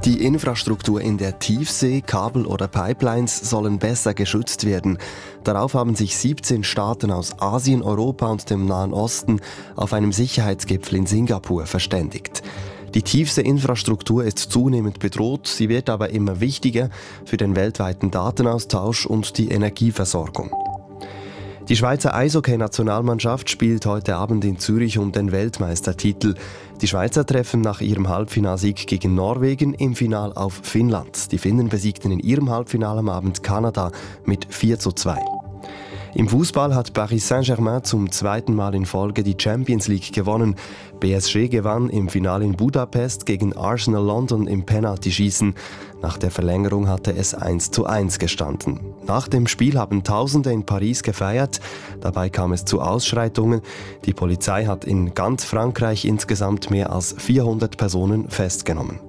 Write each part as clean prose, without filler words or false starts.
Die Infrastruktur in der Tiefsee, Kabel oder Pipelines sollen besser geschützt werden. Darauf haben sich 17 Staaten aus Asien, Europa und dem Nahen Osten auf einem Sicherheitsgipfel in Singapur verständigt. Die Tiefseeinfrastruktur ist zunehmend bedroht, sie wird aber immer wichtiger für den weltweiten Datenaustausch und die Energieversorgung. Die Schweizer Eishockey-Nationalmannschaft spielt heute Abend in Zürich um den Weltmeistertitel. Die Schweizer treffen nach ihrem Halbfinalsieg gegen Norwegen im Final auf Finnland. Die Finnen besiegten in ihrem Halbfinale am Abend Kanada mit 4:2. Im Fußball hat Paris Saint-Germain zum zweiten Mal in Folge die Champions League gewonnen. PSG gewann im Finale in Budapest gegen Arsenal London im Penaltyschießen. Nach der Verlängerung hatte es 1:1 gestanden. Nach dem Spiel haben Tausende in Paris gefeiert. Dabei kam es zu Ausschreitungen. Die Polizei hat in ganz Frankreich insgesamt mehr als 400 Personen festgenommen.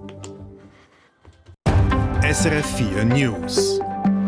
SRF 4 News.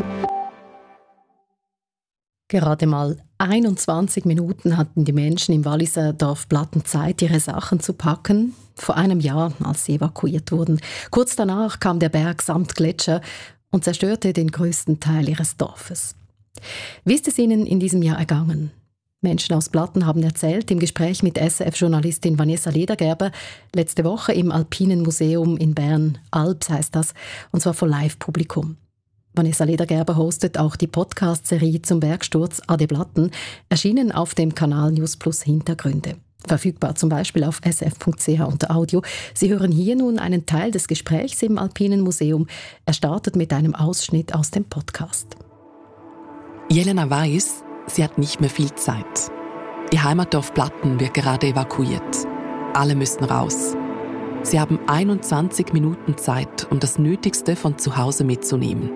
Gerade mal 21 Minuten hatten die Menschen im Walliser Dorf Blatten Zeit, ihre Sachen zu packen. Vor einem Jahr, als sie evakuiert wurden. Kurz danach kam der Berg samt Gletscher und zerstörte den größten Teil ihres Dorfes. Wie ist es Ihnen in diesem Jahr ergangen? Menschen aus Blatten haben erzählt im Gespräch mit SRF-Journalistin Vanessa Ledergerber letzte Woche im Alpinen Museum in Bern. Alps heißt das, und zwar vor Live-Publikum. Vanessa Ledergerber hostet auch die Podcast-Serie zum Bergsturz Ade Blatten, erschienen auf dem Kanal News Plus Hintergründe. Verfügbar zum Beispiel auf sf.ch unter Audio. Sie hören hier nun einen Teil des Gesprächs im Alpinen Museum. Er startet mit einem Ausschnitt aus dem Podcast. Jelena weiß, sie hat nicht mehr viel Zeit. Ihr Heimatdorf Blatten wird gerade evakuiert. Alle müssen raus. Sie haben 21 Minuten Zeit, um das Nötigste von zu Hause mitzunehmen.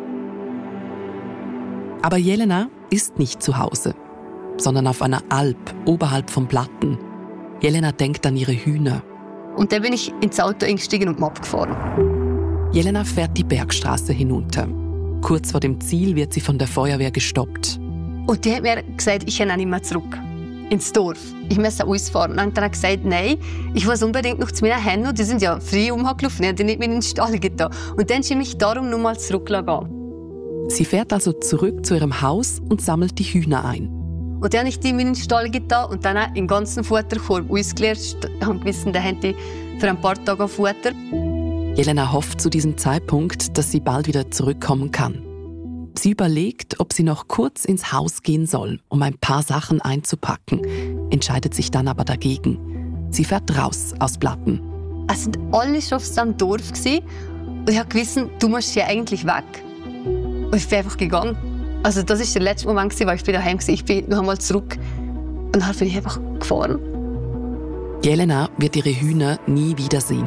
Aber Jelena ist nicht zu Hause, sondern auf einer Alp oberhalb von Blatten. Jelena denkt an ihre Hühner. Und dann bin ich ins Auto eingestiegen und abgefahren. Jelena fährt die Bergstraße hinunter. Kurz vor dem Ziel wird sie von der Feuerwehr gestoppt. Und die hat mir gesagt, ich kann auch nicht mehr zurück ins Dorf. Ich müsse ausfahren. Und dann hat er gesagt, nein, ich muss unbedingt noch zu meinen Händen. Die sind ja frei umgelaufen, die haben nicht mehr in den Stall getan. Und dann schien ich darum noch mal zurückgehen. Sie fährt also zurück zu ihrem Haus und sammelt die Hühner ein. Und dann habe ich die in den Stall getan und dann den ganzen Futterkorb ausgeleert. Ich habe gewusst, da haben die für ein paar Tage Futter. Jelena hofft zu diesem Zeitpunkt, dass sie bald wieder zurückkommen kann. Sie überlegt, ob sie noch kurz ins Haus gehen soll, um ein paar Sachen einzupacken, entscheidet sich dann aber dagegen. Sie fährt raus aus Blatten. Es sind alle schon auf diesem Dorf und ich habe gewusst, du musst hier eigentlich weg. Und ich bin einfach gegangen. Also das war der letzte Moment, wo ich daheim war. Ich bin noch einmal zurück und dann bin ich einfach gefahren. Jelena wird ihre Hühner nie wiedersehen.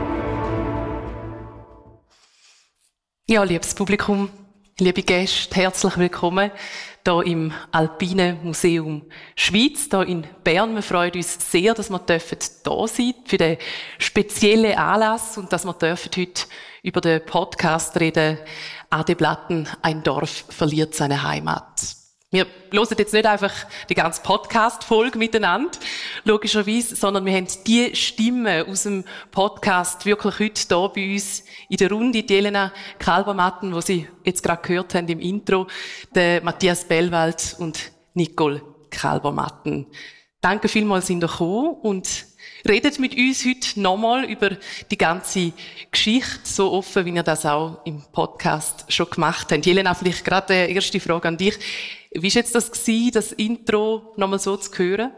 Ja, liebes Publikum, liebe Gäste, herzlich willkommen hier im Alpinen Museum Schweiz, hier in Bern. Wir freuen uns sehr, dass wir hier sein für den speziellen Anlass und dass wir heute über den Podcast reden, Ade Blatten, ein Dorf verliert seine Heimat. Wir hören jetzt nicht einfach die ganze Podcast-Folge miteinander, logischerweise, sondern wir haben die Stimmen aus dem Podcast wirklich heute hier bei uns in der Runde. Die Jelena Kalbermatten, die Sie jetzt gerade gehört haben im Intro, der Matthias Bellwald und Nicole Kalbermatten. Danke vielmals, sind ihr gekommen und redet mit uns heute nochmal über die ganze Geschichte, so offen, wie ihr das auch im Podcast schon gemacht habt. Jelena, vielleicht gerade die erste Frage an dich. Wie war jetzt das Intro nochmal so zu hören?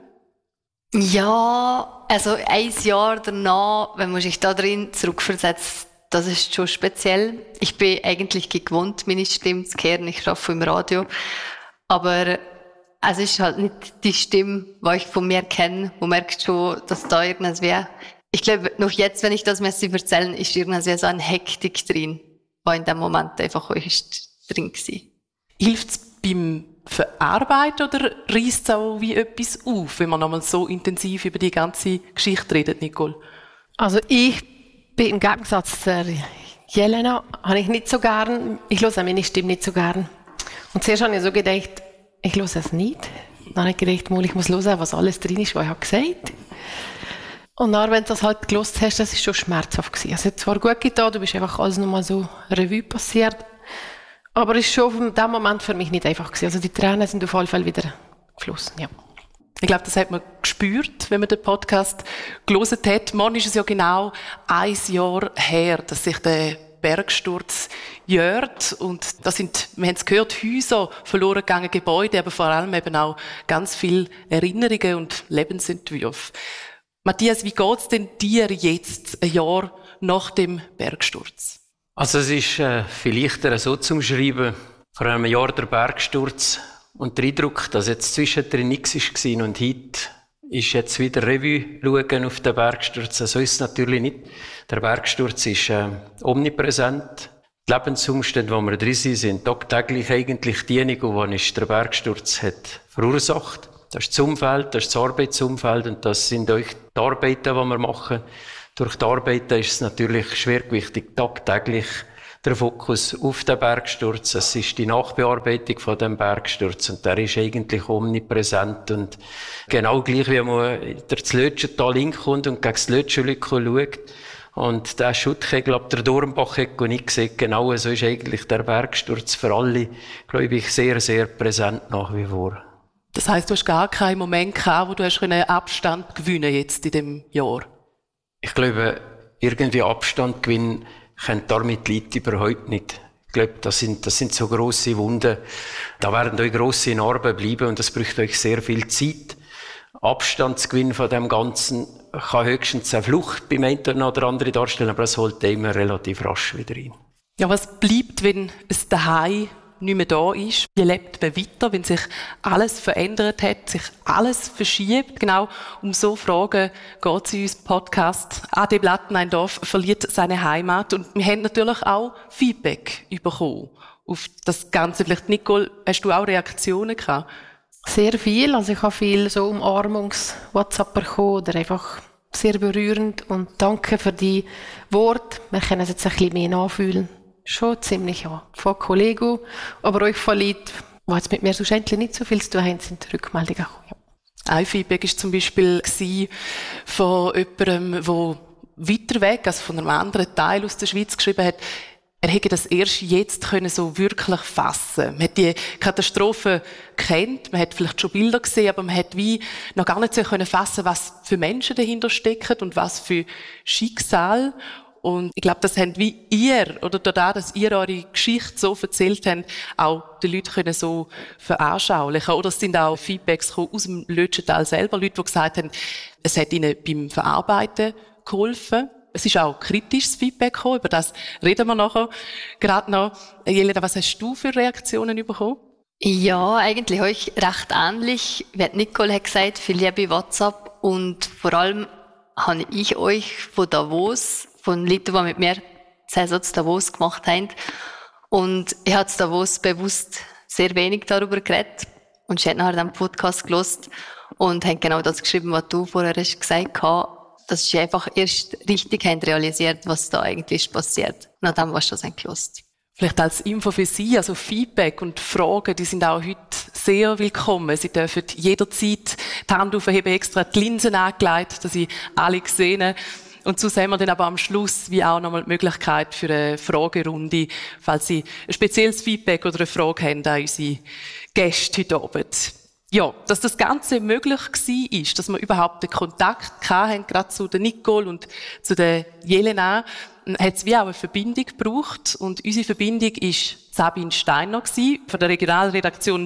Ja, also ein Jahr danach, wenn man sich da drin zurückversetzt, das ist schon speziell. Ich bin eigentlich gewohnt, meine Stimme zu hören. Ich arbeite im Radio. Aber es ist halt nicht die Stimme, die ich von mir kenne. Man merkt schon, dass da irgendwas wäre. Ich glaube, noch jetzt, wenn ich das erzählen, ist irgendwas so eine Hektik drin, die in dem Moment einfach drin war. Hilft es beim Verarbeiten oder reißt es auch wie etwas auf, wenn man nochmal so intensiv über die ganze Geschichte redet, Nicole? Also ich bin im Gegensatz zu Jelena, habe ich nicht so gern, ich höre meine Stimme nicht so gern. Und zuerst habe ich so gedacht, ich höre es nicht. Dann habe ich gedacht, ich muss hören, was alles drin ist, was ich gesagt habe. Und dann, wenn du das halt gelost hast, das war schon schmerzhaft gewesen. Es hat zwar gut getan, du bist einfach alles nochmal so Revue passiert, aber es war schon in dem Moment für mich nicht einfach gewesen. Also die Tränen sind auf jeden Fall wieder geflossen, ja. Ich glaube, das hat man gespürt, wenn man den Podcast gelesen hat. Morgen ist es ja genau 1 Jahr her, dass sich der Bergsturz jährt. Und das sind, wir haben es gehört, Häuser, verloren gegangen Gebäude, aber vor allem eben auch ganz viele Erinnerungen und Lebensentwürfe. Matthias, wie geht's denn dir jetzt, 1 Jahr nach dem Bergsturz? Also es ist viel leichter so zu umschreiben, vor einem Jahr der Bergsturz und der Eindruck, dass jetzt zwischendrin nichts war und heute ist jetzt wieder Revue schauen auf den Bergsturz. So ist es natürlich nicht. Der Bergsturz ist omnipräsent. Die Lebensumstände, wo wir drin sind tagtäglich eigentlich diejenigen, die der Bergsturz hat verursacht. Das ist das Umfeld, das ist das Arbeitsumfeld und das sind auch die Arbeiten, die wir machen. Durch die Arbeiten ist es natürlich schwergewichtig, tagtäglich der Fokus auf den Bergsturz. Es ist die Nachbearbeitung von dem Bergsturz und der ist eigentlich omnipräsent und genau gleich wie man das Lötschental hinkommt und gegen das Lötschenlücke schaut und der Schuttkegel ab der Dornbachecke nicht sieht, genau so ist eigentlich der Bergsturz für alle, glaube ich, sehr, sehr präsent nach wie vor. Das heisst, du hast gar keinen Moment gehabt, wo du hast einen Abstand gewinnen jetzt in dem Jahr? Ich glaube, irgendwie Abstand gewinnen können damit die Leute überhaupt nicht. Ich glaube, das sind so grosse Wunden. Da werden euch grosse Narben bleiben und das braucht euch sehr viel Zeit. Abstand zu gewinnen von dem Ganzen kann höchstens eine Flucht beim einen oder anderen darstellen, aber es holt immer relativ rasch wieder rein. Ja, was bleibt, wenn es daheim nicht mehr da ist? Wie lebt man weiter, wenn sich alles verändert hat, sich alles verschiebt? Genau um so Fragen geht es in unserem Podcast. AD Blatteneindorf verliert seine Heimat und wir haben natürlich auch Feedback bekommen auf das Ganze. Vielleicht, Nicole, hast du auch Reaktionen gehabt? Sehr viel. Also ich habe viel so Umarmungs-WhatsApp bekommen oder einfach sehr berührend und danke für die Worte. Wir können es jetzt ein bisschen mehr nachfühlen. Schon ziemlich, ja. Von Kollegen, aber auch von Leuten, die jetzt mit mir so schändlich nicht so viel zu tun haben, sind die Rückmeldungen gekommen. Ja. Ein Feedback war zum Beispiel von jemandem, der weiter weg, also von einem anderen Teil aus der Schweiz geschrieben hat, er hätte das erst jetzt können so wirklich fassen. Man hat die Katastrophe gekannt, man hat vielleicht schon Bilder gesehen, aber man hat wie noch gar nicht so können fassen, was für Menschen dahinter stecken und was für Schicksal. Und ich glaube, das habt wie ihr, oder dadurch, dass ihr eure Geschichte so erzählt habt, auch die Leute können so veranschaulichen. Oder es sind auch Feedbacks aus dem Lötschental selber, Leute, die gesagt haben, es hat ihnen beim Verarbeiten geholfen. Es ist auch kritisches Feedback gekommen, über das reden wir nachher gerade noch. Jelena, was hast du für Reaktionen bekommen? Ja, eigentlich euch recht ähnlich. Wie Nicole hat gesagt, viel Liebe WhatsApp und vor allem habe ich euch von Davos, von Leuten, die mit mir 10 Sätze Davos gemacht haben. Und ich habe Davos bewusst sehr wenig darüber geredet. Und ich habe nachher den Podcast gehört und habe genau das geschrieben, was du vorher hast gesagt hast. Dass ich einfach erst richtig realisiert, was da eigentlich passiert. Nachdem, was du gehört. Vielleicht als Info für Sie, also Feedback und Fragen, die sind auch heute sehr willkommen. Sie dürfen jederzeit die Hand aufheben, extra die Linsen angelegt, dass Sie alle sehen. Und so sehen wir dann aber am Schluss wie auch nochmal die Möglichkeit für eine Fragerunde, falls Sie ein spezielles Feedback oder eine Frage haben an unsere Gäste heute Abend. Ja, dass das Ganze möglich war, ist, dass wir überhaupt den Kontakt hatten, gerade zu der Nicole und zu der Jelena, hat es wie auch eine Verbindung gebraucht. Und unsere Verbindung war Sabine Steiner von der Regionalredaktion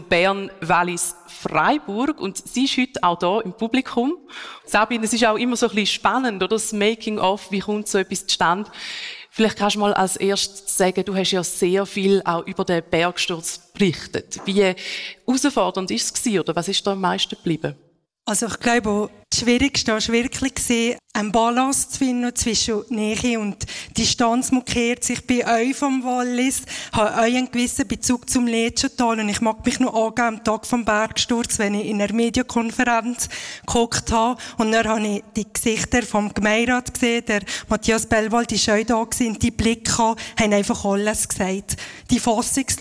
Bern-Wallis-Freiburg. Und sie ist heute auch hier im Publikum. Sabine, es ist auch immer so ein bisschen spannend, oder? Das Making-of, wie kommt so etwas zustande? Vielleicht kannst du mal als erstes sagen, du hast ja sehr viel auch über den Bergsturz berichtet. Wie herausfordernd war es oder was ist da am meisten geblieben? Also ich glaube, das Schwierigste war wirklich, einen Balance zu finden zwischen Nähe und Distanz markiert sich bei euch vom Wallis, habe euch einen gewissen Bezug zum Lötschental und ich mag mich noch angeben am Tag vom Bergsturz, wenn ich in einer Medienkonferenz geguckt habe und dann habe ich die Gesichter vom Gemeinderat gesehen, der Matthias Bellwald ist auch da gewesen, und die Blicke haben einfach alles gesagt. Die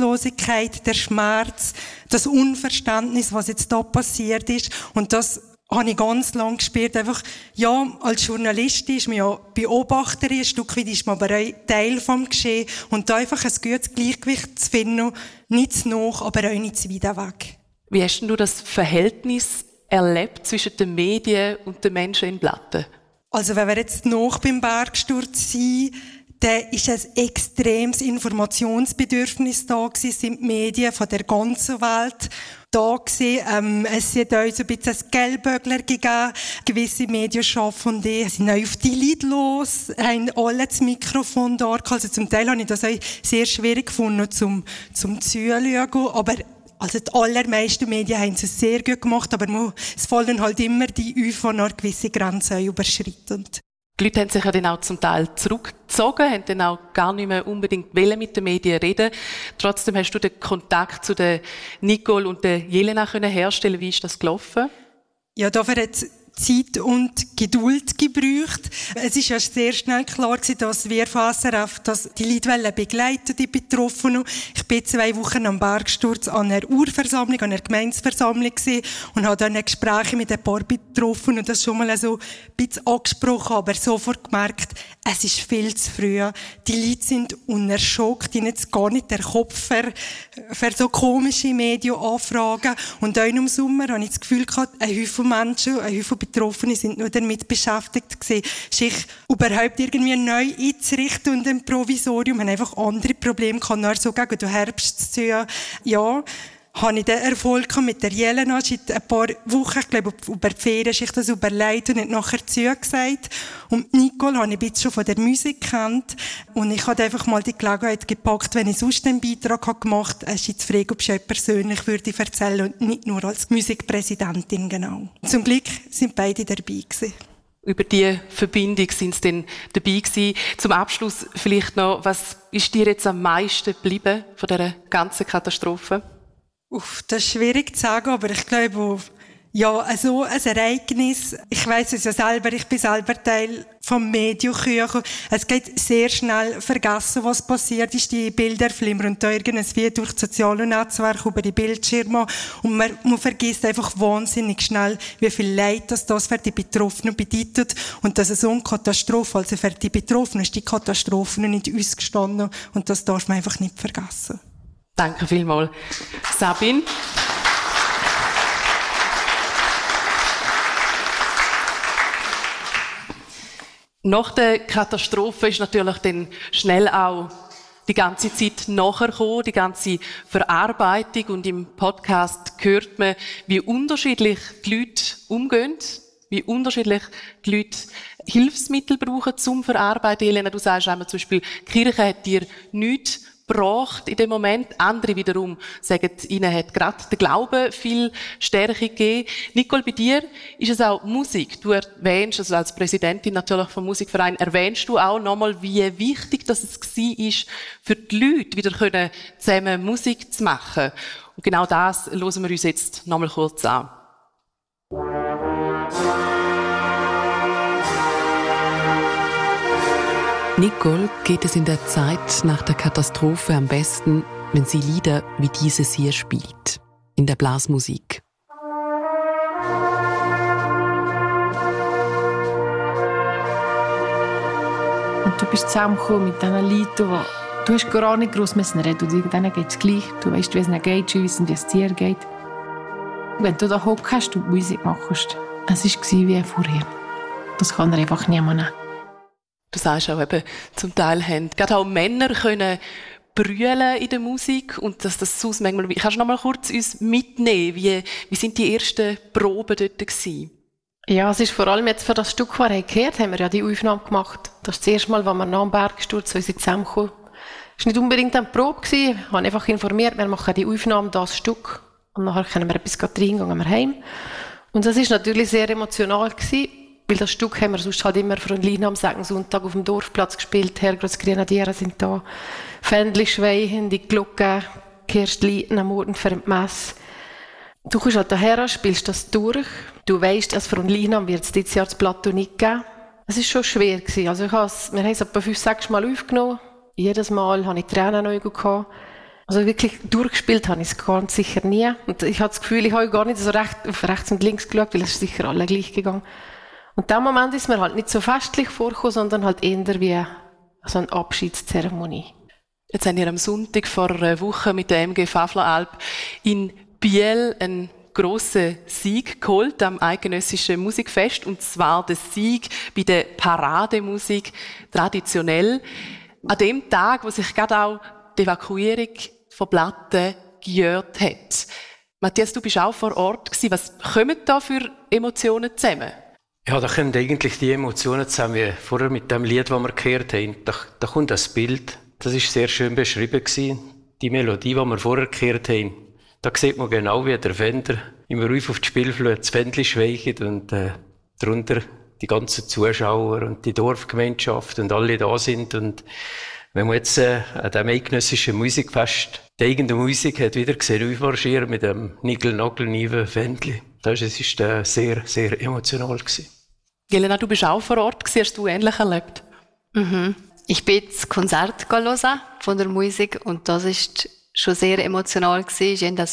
Fassungslosigkeit, der Schmerz, das Unverständnis, was jetzt da passiert ist und das habe ich ganz lange gespürt, einfach, ja, als Journalistin ist man ja Beobachterin, ein Stück weit ist man aber auch Teil vom Geschehen. Und da einfach ein gutes Gleichgewicht zu finden, nicht zu nah, aber auch nicht zu weit weg. Wie hast denn du das Verhältnis erlebt zwischen den Medien und den Menschen in Blatten? Also wenn wir jetzt noch beim Bergsturz sind, dann ist ein extremes Informationsbedürfnis da gewesen, sind die Medien von der ganzen Welt da gewesen. Es hat auch so ein bisschen ein Geldbögler gegeben. Gewisse Medienschaffende sind auch auf die Leute los, haben alle das Mikrofon da. Also zum Teil habe ich das auch sehr schwierig gefunden, zum Zuschauen. Aber also die allermeisten Medien haben es sehr gut gemacht, aber es fallen halt immer die auf, die noch gewisse Grenzen überschreiten. Die Leute haben sich ja dann auch zum Teil zurückgezogen, haben dann auch gar nicht mehr unbedingt mit den Medien reden. Trotzdem hast du den Kontakt zu der Nicole und der Jelena herstellen. Wie ist das gelaufen? Ja, dafür hat es Zeit und Geduld gebraucht. Es ist ja sehr schnell klar gewesen, dass wir von SRF die Leute begleiten, die Betroffenen. Ich bin 2 Wochen am Bergsturz an einer Urversammlung, an einer Gemeinsversammlung gewesen und habe dann Gespräche mit ein paar Betroffenen und das schon mal so ein bisschen angesprochen, aber sofort gemerkt, es ist viel zu früh. Die Leute sind unter Schock, ihnen jetzt gar nicht der Kopf für so komische Medienanfragen. Und auch im Sommer habe ich das Gefühl gehabt, ein Haufen Menschen, ein Haufen Betroffene sind nur damit beschäftigt gewesen, sich überhaupt irgendwie neu einzurichten und ein Provisorium, haben einfach andere Probleme gehabt, nur so gegen den Herbst zu ziehen. Ja, habe ich den Erfolg mit der Jelena seit ein paar Wochen, ich glaube, über die Ferien sich das überlegt und nicht nachher zugesagt. Und Nicole habe ich ein bisschen schon von der Musik kennt. Und ich habe einfach mal die Gelegenheit gepackt, wenn ich sonst einen Beitrag gemacht habe, ist jetzt frage, ob ich euch persönlich würde erzählen und nicht nur als Musikpräsidentin, genau. Zum Glück sind beide dabei gewesen. Über diese Verbindung sind sie dann dabei gewesen. Zum Abschluss vielleicht noch, was ist dir jetzt am meisten geblieben von dieser ganzen Katastrophe? Das ist schwierig zu sagen, aber ich glaube, ja, so ein Ereignis, ich weiss es ja selber, ich bin selber Teil vom Medienkuchen. Es geht sehr schnell vergessen, was passiert ist. Die Bilder flimmern da irgendwie durch das soziale Netzwerk über die Bildschirme. Und man vergisst einfach wahnsinnig schnell, wie viel Leid das für die Betroffenen bedeutet. Und dass so eine Katastrophe, also für die Betroffenen ist die Katastrophe nicht ausgestanden. Und das darf man einfach nicht vergessen. Danke vielmals. Sabine? Nach der Katastrophe ist natürlich dann schnell auch die ganze Zeit nachher gekommen, die ganze Verarbeitung. Und im Podcast hört man, wie unterschiedlich die Leute umgehen, wie unterschiedlich die Leute Hilfsmittel brauchen zum Verarbeiten. Jelena, du sagst einmal zum Beispiel, die Kirche hat dir nichts gebracht in dem Moment. Andere wiederum sagen, ihnen hat gerade der Glaube viel Stärke gegeben. Nicole, bei dir ist es auch Musik. Du erwähnst, also als Präsidentin natürlich vom Musikverein, erwähnst du auch nochmal, wie wichtig das es war, für die Leute wieder zusammen Musik zu machen. Und genau das hören wir uns jetzt nochmal kurz an. Nicole geht es in der Zeit nach der Katastrophe am besten, wenn sie Lieder wie dieses hier spielt, in der Blasmusik. Und du bist zusammengekommen mit diesen Leuten, du hast gar nicht gross reden müssen. Denen geht es gleich. Du weißt, wie es ihnen geht, sie wissen, wie es dir geht. Wenn du da hockst und Musik machst, es war wie vorher. Das kann er einfach niemand nehmen. Du sagst auch eben, zum Teil haben gerade auch Männer können brüllen in der Musik und dass das sonst manchmal... Kannst du noch mal kurz uns mitnehmen? Wie sind die ersten Proben dort gewesen? Ja, es ist vor allem jetzt für das Stück, das wir gehört haben, wir ja die Aufnahme gemacht. Das ist das erste Mal, als wir nach dem Bergsturz zusammengekommen sind. Es war nicht unbedingt eine Probe. Ich habe einfach informiert, wir machen die Aufnahme, das Stück. Und nachher können wir etwas reingehen, gehen wir heim. Und das war natürlich sehr emotional gewesen. Weil das Stück haben wir sonst halt immer von Lina am Sonntag auf dem Dorfplatz gespielt. Herrgottsgrenadiere sind da. Fändli schweigen, die Glocke, Kirstleiten am Morgen für die Messe. Du kommst halt daher, spielst das durch. Du weisst, als von Lina wird es dieses Jahr das Plateau nicht geben. Es war schon schwer gewesen. Also wir haben es etwa 5-6 Mal aufgenommen. Jedes Mal hatte ich Tränen in den Augen. Also wirklich durchgespielt habe ich es ganz sicher nie. Und ich habe das Gefühl, ich habe gar nicht so auf rechts und links geschaut, weil es ist sicher alle gleich gegangen. Und in dem Moment ist mir halt nicht so festlich vorgekommen, sondern halt eher wie so eine Abschiedszeremonie. Jetzt haben wir am Sonntag vor einer Woche mit der MG Pfäffleralb in Biel einen grossen Sieg geholt am eidgenössischen Musikfest. Und zwar der Sieg bei der Parademusik, traditionell. An dem Tag, wo sich gerade auch die Evakuierung von Platten gejährt hat. Matthias, du bist auch vor Ort gewesen. Was kommen da für Emotionen zusammen? Ja, da kommen eigentlich die Emotionen zusammen, wie vorher mit dem Lied, das wir gehört haben. Da kommt das Bild. Das ist sehr schön beschrieben gewesen. Die Melodie, die wir vorher gehört haben. Da sieht man genau, wie der Fender im Ruf auf die Spielflöte das Fändchen schweicht und darunter die ganzen Zuschauer und die Dorfgemeinschaft und alle da sind. Und wenn man jetzt an diesem eidgenössischen Musikfest die eigene Musik hat wieder gesehen, aufmarschieren mit dem Nickel-Nagel-Niven Fändchen. Das ist sehr, sehr emotional gewesen. Jelena, du bist auch vor Ort gewesen. Hast du ähnlich erlebt? Mhm. Ich bin das Konzert hören von der Musik und das ist schon sehr emotional gewesen. Ich habe